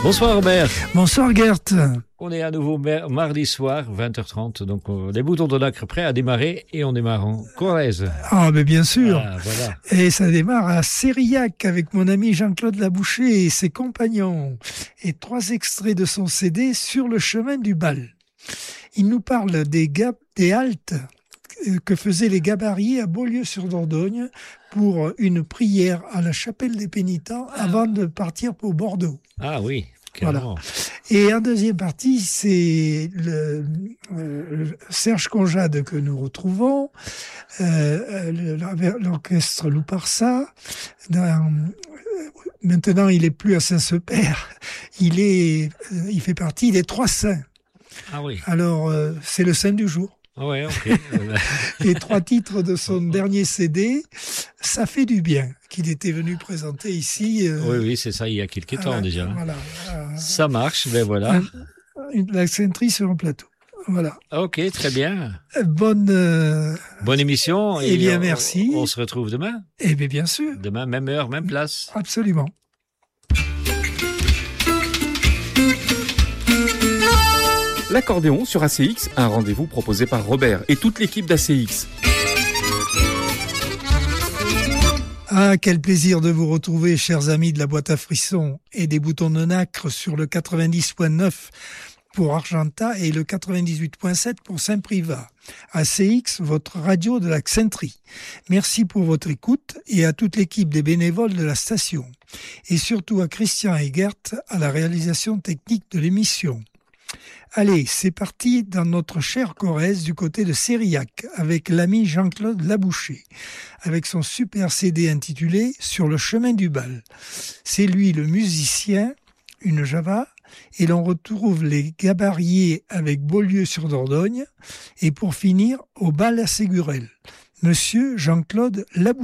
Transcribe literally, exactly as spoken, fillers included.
Bonsoir Robert. Bonsoir Gert. On est à nouveau mardi soir, vingt heures trente, donc euh, les boutons de nacre prêts à démarrer et on démarre en Corrèze. Ah mais bien sûr. Ah, voilà. Et ça démarre à Sérillac avec mon ami Jean-Claude Laboucher et ses compagnons. Et trois extraits de son C D Sur le chemin du bal. Il nous parle des, gab- des haltes que faisaient les gabariers à Beaulieu-sur-Dordogne pour une prière à la chapelle des pénitents avant de partir pour Bordeaux. Ah oui, carrément. Voilà. Et en deuxième partie, c'est le, euh, Serge Conjade que nous retrouvons, euh, le, l'orchestre Louparsa. Dans, maintenant, il est plus à Saint-Sepère. Il est, il fait partie des Trois Saints. Ah oui. Alors, euh, c'est le Saint du jour. Ah ouais, ok. Les trois titres de son dernier C D, Ça fait du bien, qu'il était venu présenter ici. Euh, oui, oui, c'est ça, il y a quelques temps la, déjà. Voilà. Euh, ça marche, ben voilà. Une L'accenterie sur un plateau. Voilà. Ok, très bien. Bonne, euh... Bonne émission. Eh bien, on, merci. On, on se retrouve demain. Eh bien, bien sûr. Demain, même heure, même place. Absolument. L'accordéon sur A C X, un rendez-vous proposé par Robert et toute l'équipe d'A C X. Ah, quel plaisir de vous retrouver, chers amis de la boîte à frissons et des boutons de nacre sur le quatre-vingt-dix point neuf pour Argentat et le quatre-vingt-dix-huit point sept pour Saint-Privat. A C X, votre radio de l'accenterie. Merci pour votre écoute et à toute l'équipe des bénévoles de la station. Et surtout à Christian et Gert à la réalisation technique de l'émission. Allez, c'est parti dans notre chère Corrèze du côté de Sérillac avec l'ami Jean-Claude Laboucher, avec son super C D intitulé Sur le chemin du bal. C'est lui le musicien, une java, et l'on retrouve les gabariers avec Beaulieu-sur-Dordogne, et pour finir, au bal à Ségurel, Monsieur Jean-Claude Laboucher.